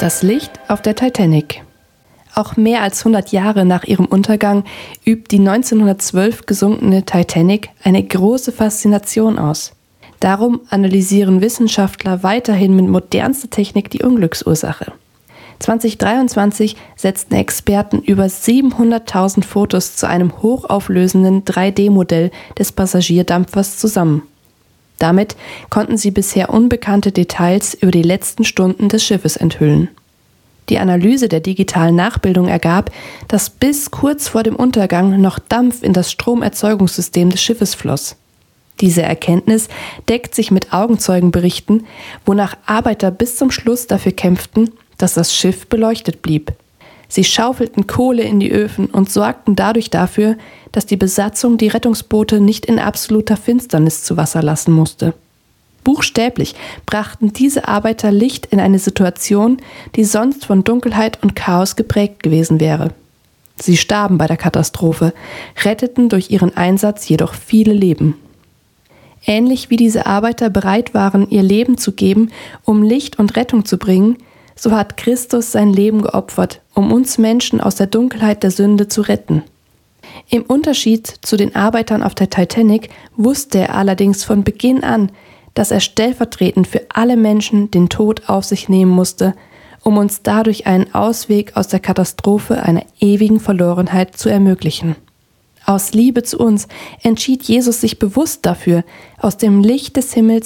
Das Licht auf der Titanic. Auch mehr als 100 Jahre nach ihrem Untergang übt die 1912 gesunkene Titanic eine große Faszination aus. Darum analysieren Wissenschaftler weiterhin mit modernster Technik die Unglücksursache. 2023 setzten Experten über 700.000 Fotos zu einem hochauflösenden 3D-Modell des Passagierdampfers zusammen. Damit konnten sie bisher unbekannte Details über die letzten Stunden des Schiffes enthüllen. Die Analyse der digitalen Nachbildung ergab, dass bis kurz vor dem Untergang noch Dampf in das Stromerzeugungssystem des Schiffes floss. Diese Erkenntnis deckt sich mit Augenzeugenberichten, wonach Arbeiter bis zum Schluss dafür kämpften, dass das Schiff beleuchtet blieb. Sie schaufelten Kohle in die Öfen und sorgten dadurch dafür, dass die Besatzung die Rettungsboote nicht in absoluter Finsternis zu Wasser lassen musste. Buchstäblich brachten diese Arbeiter Licht in eine Situation, die sonst von Dunkelheit und Chaos geprägt gewesen wäre. Sie starben bei der Katastrophe, retteten durch ihren Einsatz jedoch viele Leben. Ähnlich wie diese Arbeiter bereit waren, ihr Leben zu geben, um Licht und Rettung zu bringen, so hat Christus sein Leben geopfert, um uns Menschen aus der Dunkelheit der Sünde zu retten. Im Unterschied zu den Arbeitern auf der Titanic wusste er allerdings von Beginn an, dass er stellvertretend für alle Menschen den Tod auf sich nehmen musste, um uns dadurch einen Ausweg aus der Katastrophe einer ewigen Verlorenheit zu ermöglichen. Aus Liebe zu uns entschied Jesus sich bewusst dafür, aus dem Licht des Himmels